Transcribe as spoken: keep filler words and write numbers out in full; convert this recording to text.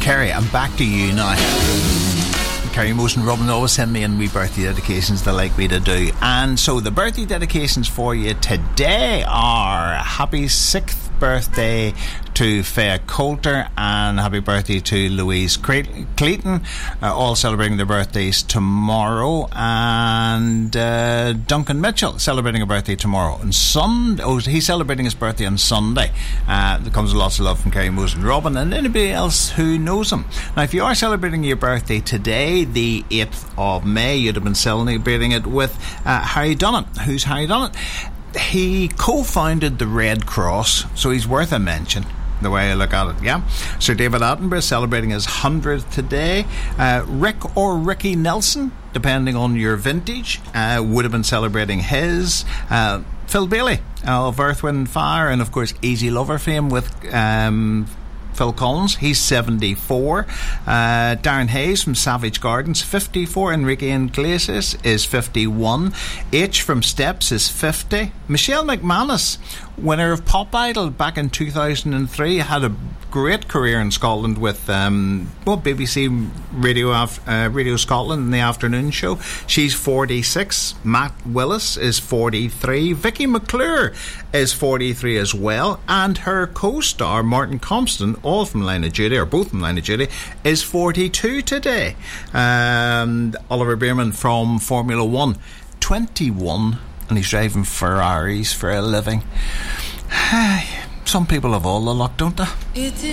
Kerry, I'm back to you now. Kerry Mose and Robin always send me in wee birthday dedications they like me to do. And so the birthday dedications for you today are happy sixth birthday to Fea Coulter and happy birthday to Louise Clayton, uh, all celebrating their birthdays tomorrow, and uh, Duncan Mitchell celebrating a birthday tomorrow and Sunday. Oh, he's celebrating his birthday on Sunday. Uh, there comes lots of love from Kerry Mose and Robin and anybody else who knows him. Now, if you are celebrating your birthday today, the eighth of May, you'd have been celebrating it with uh, Harry Dunnett. Who's Harry Dunnett? He co-founded the Red Cross, so he's worth a mention, the way I look at it, yeah. Sir David Attenborough celebrating his hundredth today. Uh, Rick or Ricky Nelson, depending on your vintage, uh, would have been celebrating his. Uh, Phil Bailey of Earth, Wind and Fire, and of course Easy Lover fame with um, Phil Collins, he's seventy-four. uh, Darren Hayes from Savage Gardens, fifty-four. Enrique Iglesias is fifty-one. H from Steps is fifty. Michelle McManus, winner of Pop Idol back in two thousand three, had a great career in Scotland with um, well, B B C Radio uh, Radio Scotland in the afternoon show. She's forty-six. Matt Willis is forty-three. Vicky McClure is forty-three as well, and her co-star Martin Compston, all from Line of Duty, or both from Line of Duty, is forty-two today. And Oliver Bierman from Formula One, twenty-one, and he's driving Ferraris for a living. Some people have all the luck, don't they?